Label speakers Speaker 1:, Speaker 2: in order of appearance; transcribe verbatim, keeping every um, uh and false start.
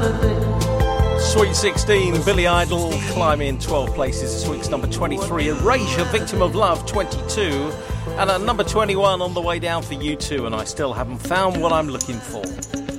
Speaker 1: Sweet sixteen, Billy Idol climbing twelve places this week's number twenty-three. Erasure, Victim of Love, twenty-two. And at number twenty-one on the way down for U two, and I still haven't found what I'm looking for.